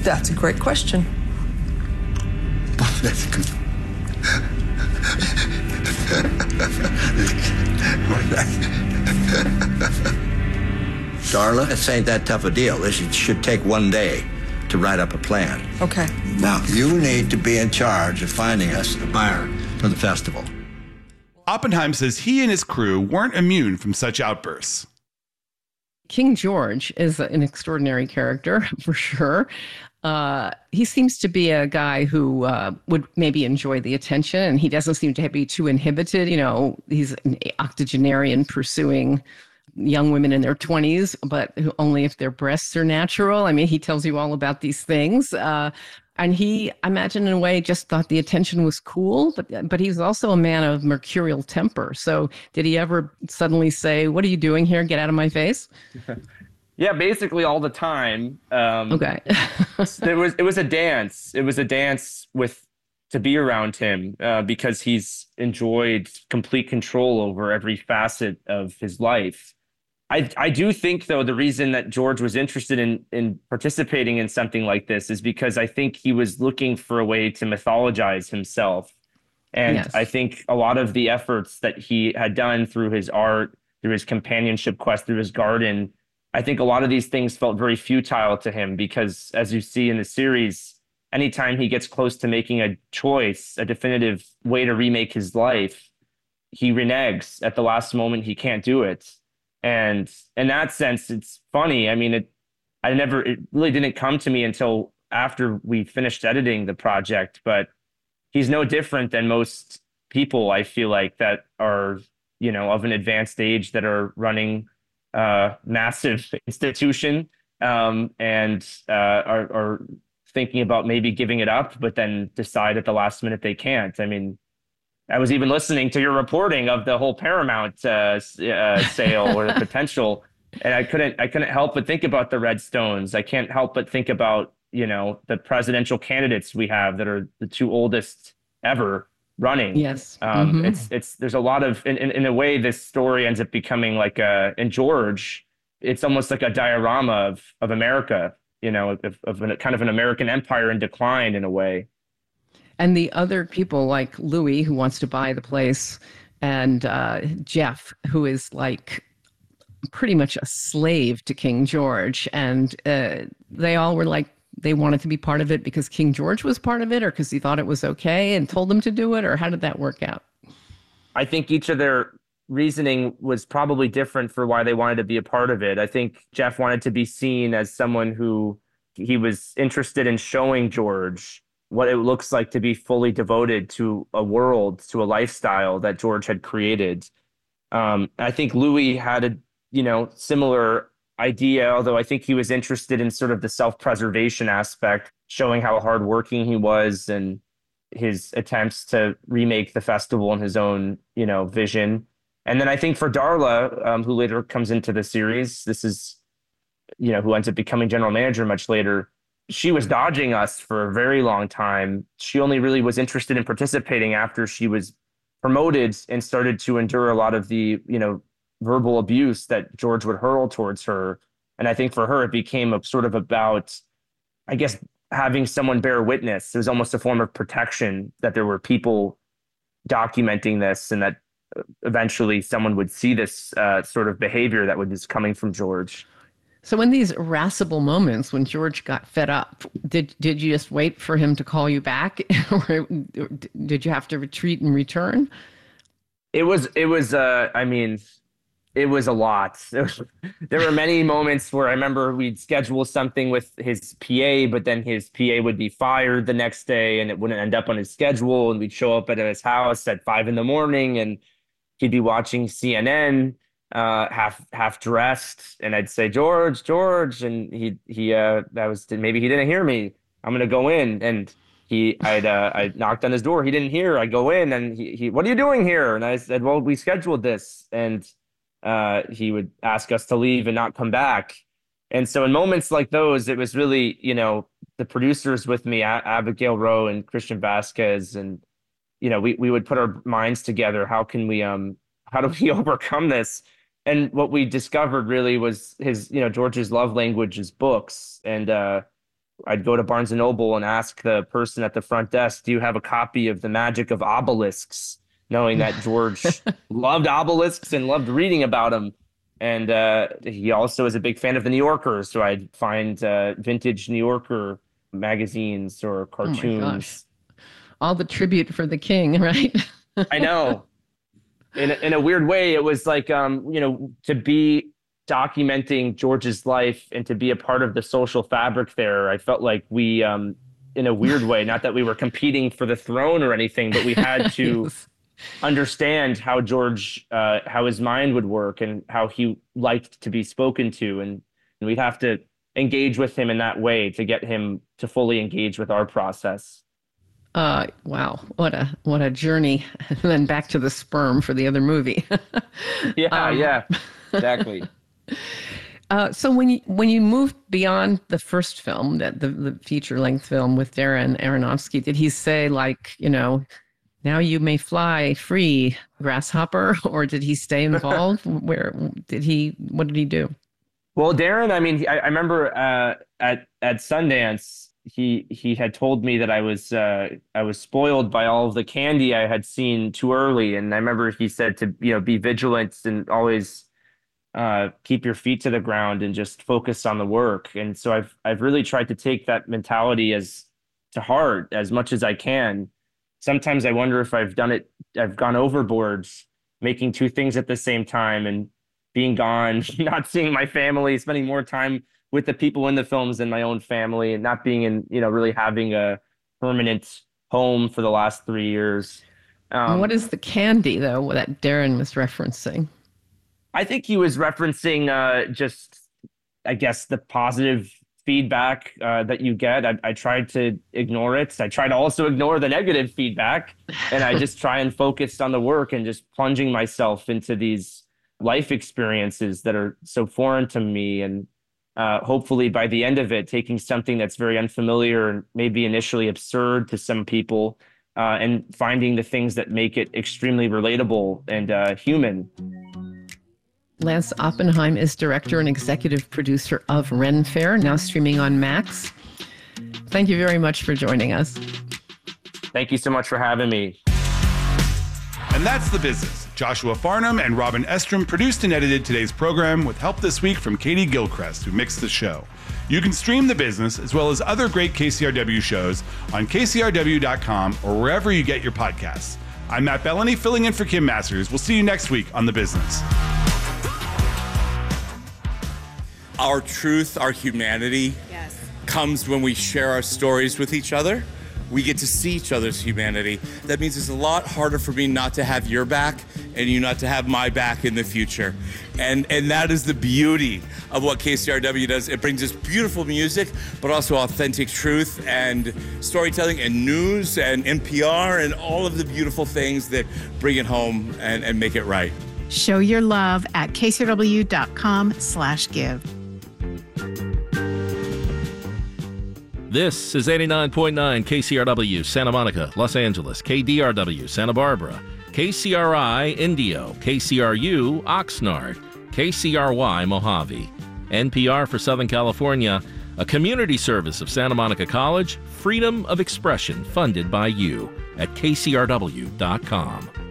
That's a great question. That's good. Darla, this ain't that tough a deal. This should take one day to write up a plan. Okay. Now, you need to be in charge of finding us a buyer for the festival. Oppenheim says he and his crew weren't immune from such outbursts. King George is an extraordinary character, for sure. He seems to be a guy who would maybe enjoy the attention, and he doesn't seem to be too inhibited. You know, he's an octogenarian pursuing young women in their 20s, but only if their breasts are natural. I mean, he tells you all about these things. And he, I imagine, in a way, just thought the attention was cool, but he's also a man of mercurial temper. So did he ever suddenly say, "What are you doing here? Get out of my face"? Yeah, basically all the time. Okay. it was a dance. It was a dance to be around him because he's enjoyed complete control over every facet of his life. I do think, though, the reason that George was interested in participating in something like this is because I think he was looking for a way to mythologize himself. And yes. I think a lot of the efforts that he had done through his art, through his companionship quest, through his garden, I think a lot of these things felt very futile to him because, as you see in the series, anytime he gets close to making a choice, a definitive way to remake his life, he reneges at the last moment. He can't do it. And in that sense, it's funny. I mean, it really didn't come to me until after we finished editing the project, but he's no different than most people, I feel like, that are, you know, of an advanced age that are running a massive institution and are thinking about maybe giving it up, but then decide at the last minute they can't. I mean, I was even listening to your reporting of the whole Paramount sale or the potential, and I couldn't help but think about the Redstones. I can't help but think about, you know, the presidential candidates we have that are the two oldest ever running. Yes. It's there's a lot of in a way this story ends up becoming like in George, it's almost like a diorama of America, you know, of kind of an American empire in decline in a way. And the other people like Louis, who wants to buy the place, and Jeff, who is like pretty much a slave to King George. And they all were like, they wanted to be part of it because King George was part of it, or because he thought it was okay and told them to do it, or how did that work out? I think each of their reasoning was probably different for why they wanted to be a part of it. I think Jeff wanted to be seen as someone who he was interested in showing George what it looks like to be fully devoted to a world, to a lifestyle that George had created. I think Louis had a, you know, similar idea, although I think he was interested in sort of the self-preservation aspect, showing how hardworking he was and his attempts to remake the festival in his own, you know, vision. And then I think for Darla, who later comes into the series, this is, you know, who ends up becoming general manager much later, she was dodging us for a very long time. She only really was interested in participating after she was promoted and started to endure a lot of the, you know, verbal abuse that George would hurl towards her. And I think for her, it became a sort of about, I guess, having someone bear witness. It was almost a form of protection that there were people documenting this and that eventually someone would see this sort of behavior that was coming from George. So in these irascible moments when George got fed up, did you just wait for him to call you back, or did you have to retreat and return? It was I mean, it was a lot. There were many moments where I remember we'd schedule something with his PA, but then his PA would be fired the next day and it wouldn't end up on his schedule. And we'd show up at his house at 5 a.m. and he'd be watching CNN. Half dressed, and I'd say, George, and maybe he didn't hear me. I'm gonna go in, and I knocked on his door. He didn't hear. I go in, and he what are you doing here? And I said, well, we scheduled this, and he would ask us to leave and not come back. And so in moments like those, it was really, you know, the producers with me, Abigail Rowe and Christian Vasquez, and you know, we would put our minds together. How do we overcome this? And what we discovered really was his, you know, George's love language is books. And I'd go to Barnes & Noble and ask the person at the front desk, do you have a copy of The Magic of Obelisks? Knowing that George loved obelisks and loved reading about them. And he also is a big fan of the New Yorker. So I'd find vintage New Yorker magazines or cartoons. Oh my gosh. All the tribute for the king, right? I know. In a weird way, it was like, to be documenting George's life and to be a part of the social fabric there. I felt like we, in a weird way, not that we were competing for the throne or anything, but we had to Yes. understand how George, how his mind would work and how he liked to be spoken to. And we'd have to engage with him in that way to get him to fully engage with our process. Wow, what a journey. And then back to the sperm for the other movie. Yeah, exactly. So when you moved beyond the first film, that the feature length film with Darren Aronofsky, did he say, like, now you may fly free, grasshopper, or did he stay involved? What did he do? Well, Darren, I mean, I remember at Sundance, he had told me that I was spoiled by all of the candy I had seen too early, and I remember he said to be vigilant and always keep your feet to the ground and just focus on the work. And so I've really tried to take that mentality to heart as much as I can. Sometimes I wonder if I've gone overboard, making two things at the same time and being gone, not seeing my family, spending more time with the people in the films than my own family, and not being in, really having a permanent home for the last 3 years. What is the candy, though, that Darren was referencing? I think he was referencing just, I guess, the positive feedback that you get. I tried to ignore it. I try to also ignore the negative feedback, and I just try and focus on the work and just plunging myself into these life experiences that are so foreign to me. And hopefully by the end of it, taking something that's very unfamiliar and maybe initially absurd to some people and finding the things that make it extremely relatable and human. Lance Oppenheim is director and executive producer of Ren Fair, now streaming on Max. Thank you very much for joining us. Thank you so much for having me. And that's The Business. Joshua Farnham and Robin Estrom produced and edited today's program with help this week from Katie Gilchrist, who mixed the show. You can stream The Business as well as other great KCRW shows on kcrw.com or wherever you get your podcasts. I'm Matt Bellany, filling in for Kim Masters. We'll see you next week on The Business. Our truth, our humanity comes when we share our stories with each other. We get to see each other's humanity. That means it's a lot harder for me not to have your back and you not to have my back in the future. And that is the beauty of what KCRW does. It brings us beautiful music, but also authentic truth and storytelling and news and NPR and all of the beautiful things that bring it home and make it right. Show your love at kcrw.com/give. This is 89.9 KCRW, Santa Monica, Los Angeles, KDRW, Santa Barbara, KCRI, Indio, KCRU, Oxnard, KCRY, Mojave, NPR for Southern California, a community service of Santa Monica College, freedom of expression funded by you at kcrw.com.